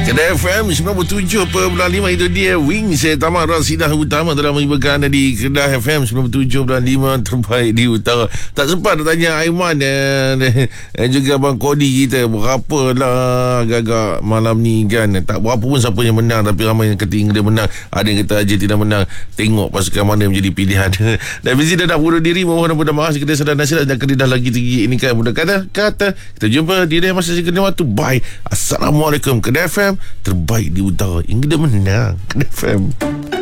Kedah FM 97.5 itu dia Wing. Saya Tamar Rasidah Utama telah mengibarkan anda di Kedah FM 97.5 terbaik di utara. Tak sempat nak tanya Aiman dan juga Abang Kodi kita berapalah agak-agak malam ni kan. Tak berapa pun siapa yang menang, tapi ramai yang kata dia menang, ada yang kata Aja tidak menang. Tengok pasukan mana menjadi pilihan. Dan Fizi dah bunuh diri, mohon ampun dan maaf kita sedar nasihat dan kedah lagi tinggi ini kan. Mudah kata kita jumpa di lain masa sekali waktu. Bye. Assalamualaikum. Kedah FM terbaik di utara. Yang kita menang. Kedah FM.